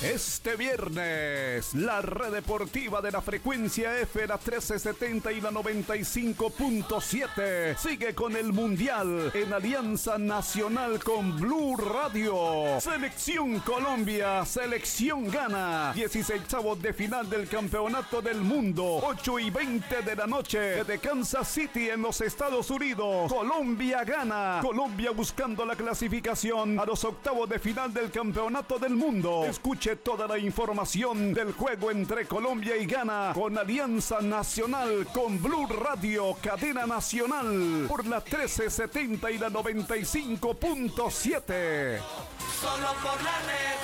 Este viernes, la red deportiva de la frecuencia F, la 1370 y la 95.7 sigue con el Mundial en alianza nacional con Blue Radio. Selección Colombia, Selección Ghana. 16avos de final del Campeonato del Mundo. 8:20 de la noche desde Kansas City en los Estados Unidos. Colombia gana. Colombia buscando la clasificación a los octavos de final del Campeonato del Mundo. Escuche toda la información del juego entre Colombia y Ghana con Alianza Nacional con Blue Radio, cadena nacional por la 1370 y la 95.7. Solo por la red.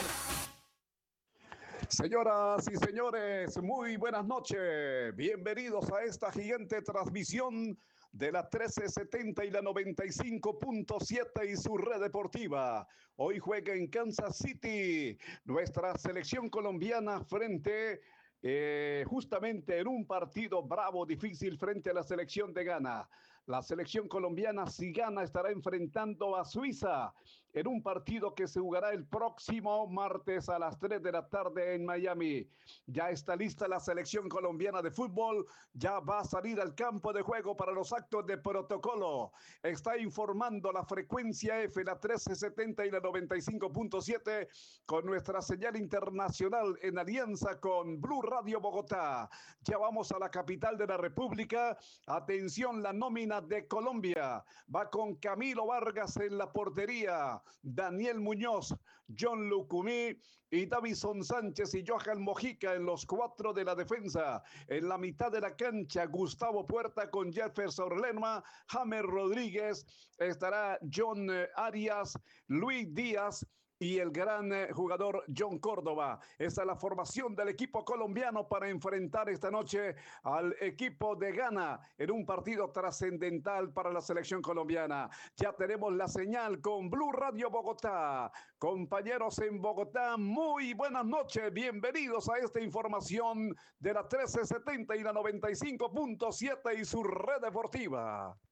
Señoras y señores, muy buenas noches. Bienvenidos a esta gigante transmisión de la 1370 y la 95.7 y su red deportiva. Hoy juega en Kansas City nuestra selección colombiana frente justamente en un partido bravo, difícil frente a la selección de Ghana. La selección colombiana, si gana, estará enfrentando a Suiza en un partido que se jugará el próximo martes a las 3 de la tarde en Miami. Ya está lista la selección colombiana de fútbol, ya va a salir al campo de juego para los actos de protocolo. Está informando la frecuencia F, la 1370 y la 95.7 con nuestra señal internacional en alianza con Blue Radio Bogotá. Ya vamos a la capital de la República. Atención, la nómina de Colombia va con Camilo Vargas en la portería, Daniel Muñoz, John Lucumí y Davison Sánchez y Johan Mojica en los cuatro de la defensa. En la mitad de la cancha, Gustavo Puerta con Jefferson Lerma, James Rodríguez, estará John Arias, Luis Díaz y el gran jugador John Córdoba. Esta es la formación del equipo colombiano para enfrentar esta noche al equipo de Ghana en un partido trascendental para la selección colombiana. Ya tenemos la señal con Blue Radio Bogotá. Compañeros en Bogotá, muy buenas noches. Bienvenidos a esta información de la 1370 y la 95.7 y su red deportiva.